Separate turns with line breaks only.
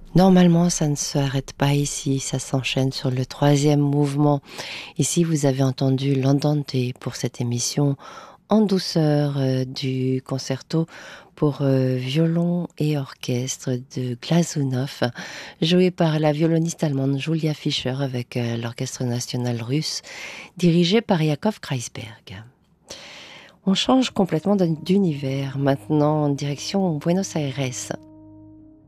Normalement, ça ne s'arrête pas ici, ça s'enchaîne sur le troisième mouvement. Ici, vous avez entendu l'andante pour cette émission en douceur du concerto pour violon et orchestre de Glazunov, joué par la violoniste allemande Julia Fischer avec l'Orchestre national russe, dirigé par Yakov Kreisberg. On change complètement d'univers, maintenant en direction Buenos Aires,